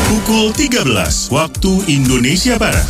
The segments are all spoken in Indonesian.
Pukul 13 waktu Indonesia Barat.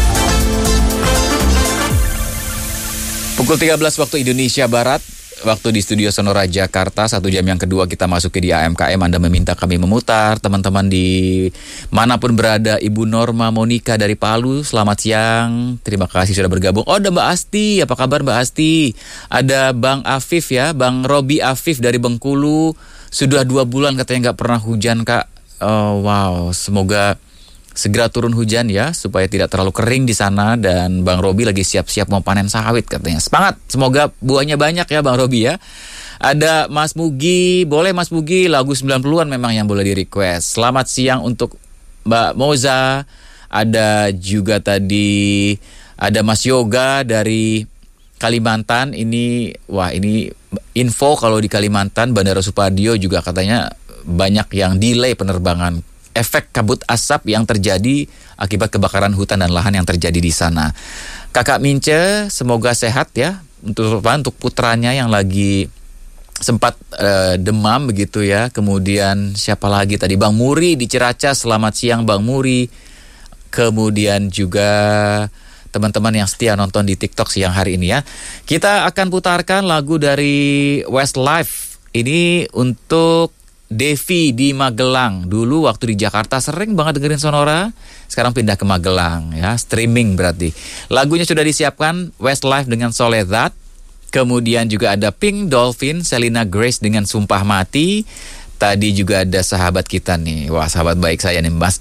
Pukul 13 waktu Indonesia Barat, waktu di studio Sonora Jakarta. 1 jam yang kedua kita masuk ke di AMKM. Anda meminta kami memutar. Teman-teman di manapun berada, Ibu Norma Monika dari Palu, selamat siang. Terima kasih sudah bergabung. Oh, ada Mbak Asti, apa kabar Mbak Asti? Ada Bang Afif ya, Bang Robi Afif dari Bengkulu. Sudah 2 bulan katanya nggak pernah hujan, Kak. Oh, wow, semoga segera turun hujan ya, supaya tidak terlalu kering di sana. Dan Bang Robi lagi siap-siap mau panen sawit katanya. Semangat, semoga buahnya banyak ya Bang Robi ya. Ada Mas Mugi, boleh Mas Mugi, lagu 90-an memang yang boleh di-request. Selamat siang untuk Mbak Moza. Ada juga tadi, ada Mas Yoga dari Kalimantan. Ini, wah ini info kalau di Kalimantan, Bandara Supadio juga katanya banyak yang delay penerbangan. Efek kabut asap yang terjadi akibat kebakaran hutan dan lahan yang terjadi di sana. Kakak Mince, semoga sehat ya untuk putranya yang lagi sempat demam begitu ya. Kemudian siapa lagi tadi? Bang Muri di Ciracas, selamat siang Bang Muri. Kemudian juga teman-teman yang setia nonton di TikTok siang hari ini ya. Kita akan putarkan lagu dari Westlife. Ini untuk Devi di Magelang. Dulu waktu di Jakarta sering banget dengerin Sonora, sekarang pindah ke Magelang ya, streaming berarti. Lagunya sudah disiapkan, Westlife dengan Soledad. Kemudian juga ada Pink Dolphin, Selena Grace dengan Sumpah Mati. Tadi juga ada sahabat kita nih, wah sahabat baik saya nih, Mas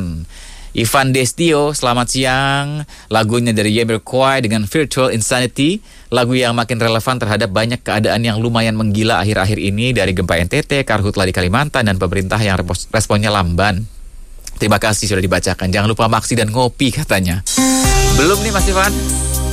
Ivan Destio, selamat siang. Lagunya dari Jamiroquai dengan Virtual Insanity. Lagu yang makin relevan terhadap banyak keadaan yang lumayan menggila akhir-akhir ini, dari gempa NTT, karhutla di Kalimantan, dan pemerintah yang responnya lamban. Terima kasih sudah dibacakan. Jangan lupa maksi dan ngopi katanya. Belum nih Mas Ivan?